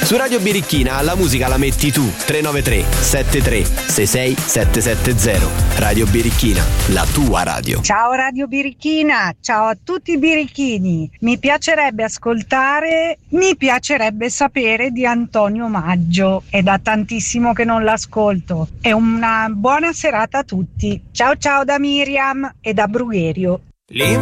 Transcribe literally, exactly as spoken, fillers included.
Su Radio Birichina la musica la metti tu. tre nove tre sette tre sei sei sette sette zero. Radio Birichina, la tua radio. Ciao Radio Birichina, ciao a tutti i birichini. Mi piacerebbe ascoltare, mi piacerebbe sapere di Antonio Maggio. È da tantissimo che non l'ascolto. E una buona serata a tutti. Ciao ciao da Miriam e da Brugherio.